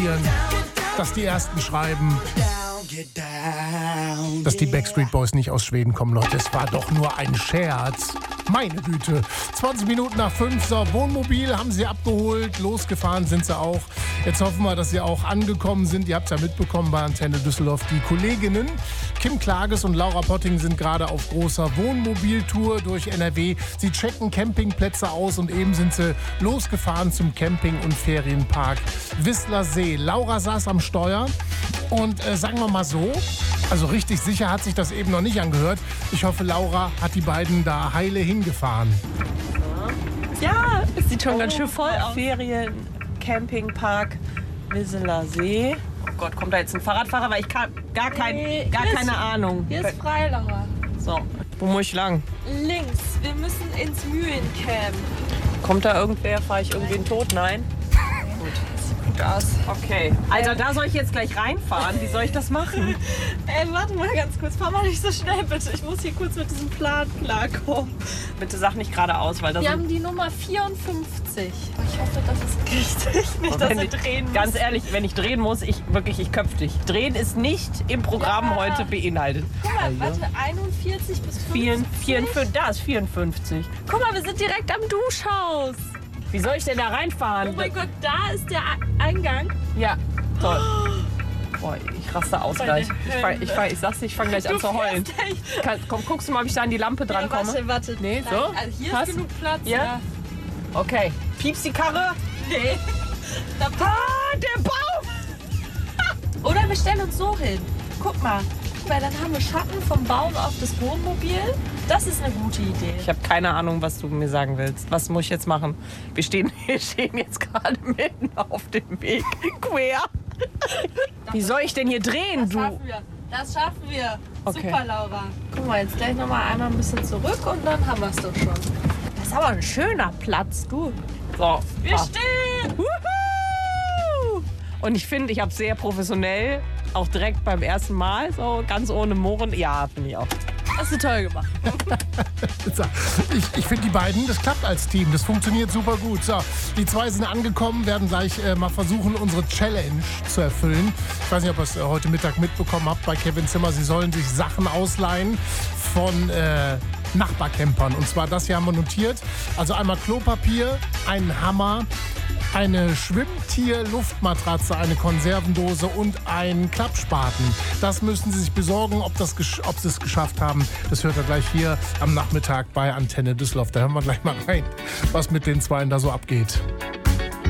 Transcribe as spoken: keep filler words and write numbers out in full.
dass die Ersten schreiben, dass die Backstreet Boys nicht aus Schweden kommen, Leute. Es war doch nur ein Scherz. Meine Güte. zwanzig Minuten nach fünf. So, Wohnmobil haben sie abgeholt. Losgefahren sind sie auch. Jetzt hoffen wir, dass sie auch angekommen sind. Ihr habt es ja mitbekommen bei Antenne Düsseldorf. Die Kolleginnen Kim Klages und Laura Potting sind gerade auf großer Wohnmobiltour durch N R W. Sie checken Campingplätze aus und eben sind sie losgefahren zum Camping- und Ferienpark Whistler See. Laura saß am Steuer und äh, sagen wir mal so, also richtig sicher hat sich das eben noch nicht angehört. Ich hoffe, Laura hat die beiden da heile hingefahren. Ja, es sieht schon oh, ganz schön voll aus. Ferien, Campingpark, Whistler See. Oh Gott, kommt da jetzt ein Fahrradfahrer? Weil ich kann gar, kein, Nee, gar hier keine ist- Ahnung. Hier ist frei, Laura. So, wo muss ich lang? Links, wir müssen ins Mühlencamp. Kommt da irgendwer? Fahre ich irgendwen tot? Nein? Sieht gut aus. Okay. Also da soll ich jetzt gleich reinfahren. Wie soll ich das machen? Ey, warte mal ganz kurz. Fahr mal nicht so schnell, bitte. Ich muss hier kurz mit diesem Plan klarkommen. Bitte sag nicht geradeaus, weil das Wir sind- haben die Nummer vierundfünfzig. Oh, ich hoffe, das ist richtig. Nicht, dass wenn wir ich, drehen ganz müssen. ehrlich, wenn ich drehen muss, ich wirklich, ich köpf dich. Drehen ist nicht im Programm Ja. heute beinhaltet. Guck mal, warte, einundvierzig bis Vier, fünfzig. vierundfünfzig, da ist vierundfünfzig. Guck mal, wir sind direkt am Duschhaus. Wie soll ich denn da reinfahren? Oh mein Gott, da ist der A- Eingang. Ja, toll. Boah, ich raste aus gleich. Ich, fang, ich, fang, ich sag's dir, ich fange gleich an Du zu heulen. fährst echt. Kann, komm, guckst du mal, ob ich da an die Lampe dran Ja, komme? warte, warte. Nee, Nein, so? Also hier Passt? ist genug Platz. Ja? Okay. Piepst die Karre? Nee. Da Ah, der Baum! Oder wir stellen uns so hin. Guck mal. Weil dann haben wir Schatten vom Baum auf das Wohnmobil. Das ist eine gute Idee. Ich habe keine Ahnung, was du mir sagen willst. Was muss ich jetzt machen? Wir stehen, wir stehen jetzt gerade mitten auf dem Weg quer. Wie soll ich denn hier drehen, Das du? schaffen wir. Das schaffen wir. Okay. Super, Laura. Guck mal, jetzt gleich noch mal einmal ein bisschen zurück und dann haben wir es doch schon. Das ist aber ein schöner Platz, du. So. Wir ah. stehen! Wuhu! Und ich finde, ich habe sehr professionell, auch direkt beim ersten Mal, so ganz ohne Murren. Ja, finde ich auch. Hast du toll gemacht. So, ich ich finde die beiden, das klappt als Team, das funktioniert super gut. So, die zwei sind angekommen, werden gleich äh, mal versuchen, unsere Challenge zu erfüllen. Ich weiß nicht, ob ihr es äh, heute Mittag mitbekommen habt bei Kevin Zimmer. Sie sollen sich Sachen ausleihen von äh, Nachbarcampern. Und zwar, das hier haben wir notiert. Also einmal Klopapier, einen Hammer, eine Schwimmtier-Luftmatratze, eine Konservendose und einen Klappspaten. Das müssen Sie sich besorgen. Ob, das, gesch- ob Sie es geschafft haben, das hört ihr gleich hier am Nachmittag bei Antenne Düsseldorf. Da hören wir gleich mal rein, was mit den Zweien da so abgeht.